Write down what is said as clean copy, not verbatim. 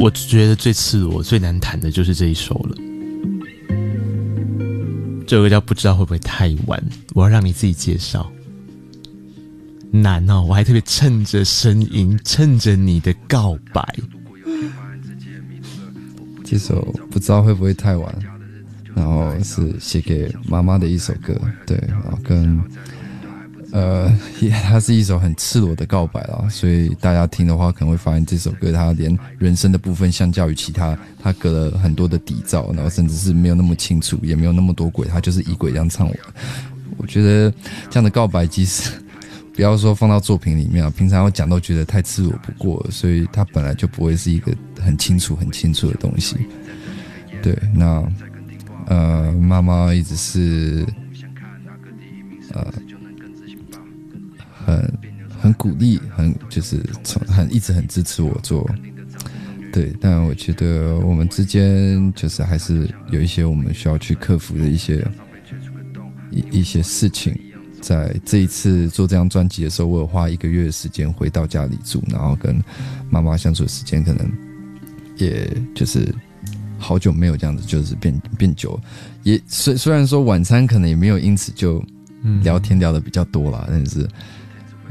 我觉得最刺我、最难弹的就是这一首了。这首歌叫不知道会不会太晚，我要让你自己介绍。难哦，我还特别趁着声音，趁着你的告白。 这首不知道会不会太晚，然后是写给妈妈的一首歌，对，然后跟它是一首很赤裸的告白啦，所以大家听的话可能会发现这首歌它连人声的部分相较于其他，它隔了很多的底噪，然后甚至是没有那么清楚，也没有那么多轨，它就是一轨这样唱完。我觉得这样的告白即使不要说放到作品里面啊，平常要讲都觉得太赤裸不过了，所以它本来就不会是一个很清楚的东西。对，那妈妈一直是很鼓励，一直很支持我做。对，但我觉得我们之间就是还是有一些我们需要去克服的一些事情。在这一次做这张专辑的时候，我有花1个月的时间回到家里住，然后跟妈妈相处的时间可能也就是好久没有这样子，就是变久了。也虽然说晚餐可能也没有因此就聊天聊得比较多啦，但是